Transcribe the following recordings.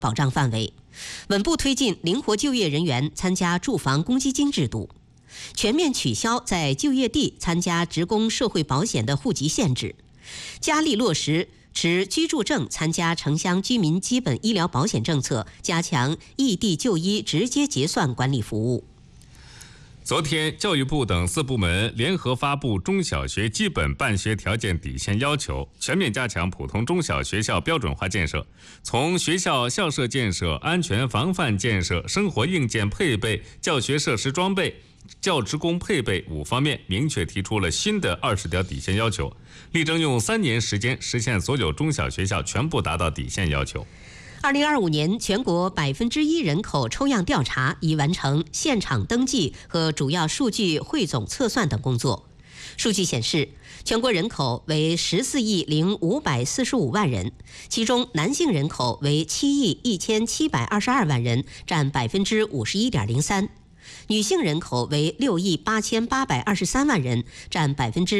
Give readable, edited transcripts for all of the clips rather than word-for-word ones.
保障范围，稳步推进灵活就业人员参加住房公积金制度，全面取消在就业地参加职工社会保险的户籍限制，加力落实持居住证参加城乡居民基本医疗保险政策，加强异地就医直接结算管理服务。 昨天，教育部等4部门联合发布中小学基本办学条件底线要求，全面加强普通中小学校标准化建设，从学校校舍建设、安全防范建设、生活硬件配备、教学设施装备、教职工配备5方面，明确提出了新的20条底线要求，力争用3年时间实现所有中小学校全部达到底线要求。 2025年全国1%人口抽样调查已完成现场登记和主要数据汇总测算等工作。数据显示，全国人口为14亿0545万人，其中男性人口为7亿1722万人，占51.03%，女性人口为6亿8823万人，占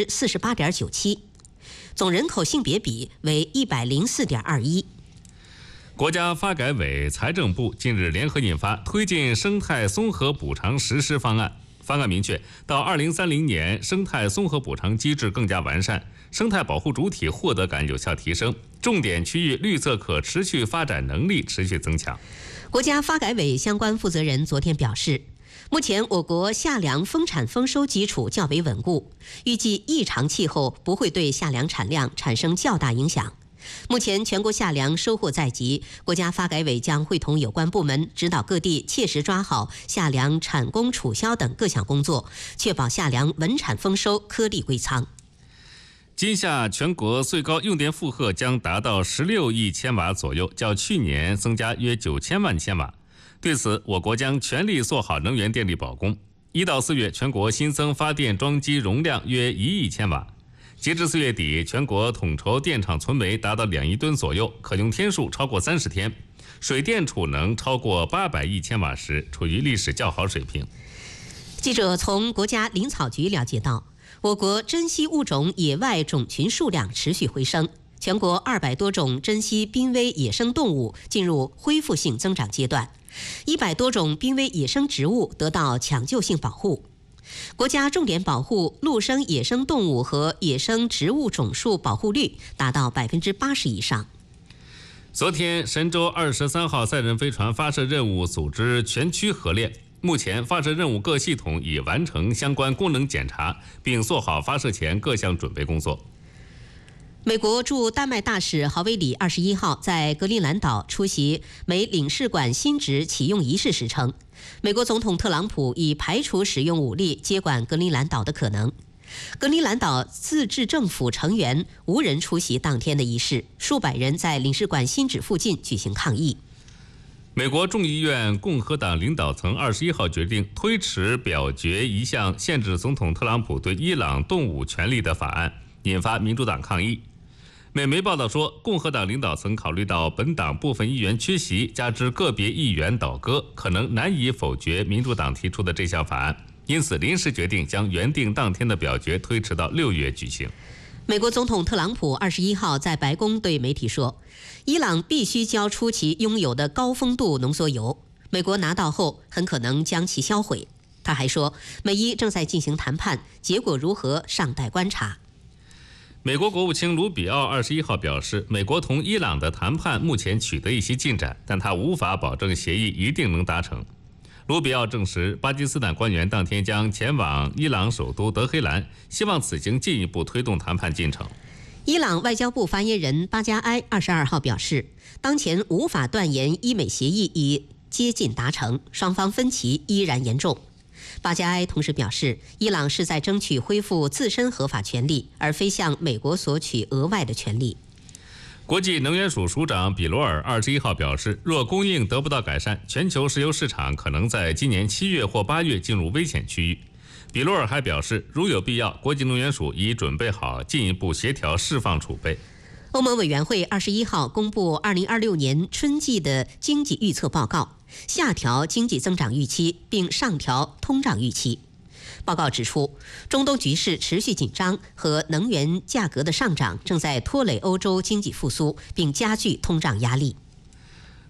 48.97%，总人口性别比为104.21%。 国家发改委、财政部近日联合印发《推进生态综合补偿实施方案》。方案明确，到2030年，生态综合补偿机制更加完善，生态保护主体获得感有效提升，重点区域绿色可持续发展能力持续增强。 国家发改委相关负责人昨天表示，目前我国夏粮丰产丰收基础较为稳固，预计异常气候不会对夏粮产量产生较大影响。目前全国夏粮收获在即，国家发改委将会同有关部门指导各地切实抓好夏粮产供储销等各项工作，确保夏粮稳产丰收、颗粒归仓。 今夏全国最高用电负荷将达到16亿千瓦左右，较去年增加约9000万千瓦。对此，我国将全力做好能源电力保供。1到4月，全国新增发电装机容量约1亿千瓦。截至4月底，全国统筹电厂存煤达到2亿吨左右，可用天数超过30天，水电储能超过800亿千瓦时，处于历史较好水平。 记者从国家林草局了解到，我国珍稀物种野外种群数量持续回升，全国200多种珍稀濒危野生动物进入恢复性增长阶段，100多种濒危野生植物得到抢救性保护。国家重点保护陆生野生动物和野生植物种数保护率达到80%以上。 昨天，神舟23号载人飞船发射任务组织全区合练，目前发射任务各系统已完成相关功能检查，并做好发射前各项准备工作。 美国驻丹麦大使豪维里21号在格陵兰岛出席美领事馆新址启用仪式时称，美国总统特朗普已排除使用武力接管格陵兰岛的可能。格陵兰岛自治政府成员无人出席当天的仪式，数百人在领事馆新址附近举行抗议。 美国众议院共和党领导层21号决定推迟表决一项限制总统特朗普对伊朗动武权利的法案，引发民主党抗议。美媒报道说，共和党领导层考虑到本党部分议员缺席，加之个别议员倒戈，可能难以否决民主党提出的这项法案，因此临时决定将原定当天的表决推迟到6月举行。 美国总统特朗普21号在白宫对媒体说，伊朗必须交出其拥有的高丰度浓缩铀，美国拿到后很可能将其销毁。他还说，美伊正在进行谈判，结果如何尚待观察。 美国国务卿卢比奥21号表示，美国同伊朗的谈判目前取得一些进展，但他无法保证协议一定能达成。卢比奥证实，巴基斯坦官员当天将前往伊朗首都德黑兰，希望此行进一步推动谈判进程。 伊朗外交部发言人巴加埃22号表示，当前无法断言伊美协议已接近达成，双方分歧依然严重。巴加埃同时表示，伊朗是在争取恢复自身合法权利，而非向美国索取额外的权利。 国际能源署署长比罗尔21号表示，若供应得不到改善，全球石油市场可能在今年7月或8月进入危险区域。比罗尔还表示，如有必要，国际能源署已准备好进一步协调释放储备。 欧盟委员会21号公布2026年春季的经济预测报告，下调经济增长预期，并上调通胀预期。报告指出，中东局势持续紧张和能源价格的上涨正在拖累欧洲经济复苏，并加剧通胀压力。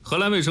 荷兰卫生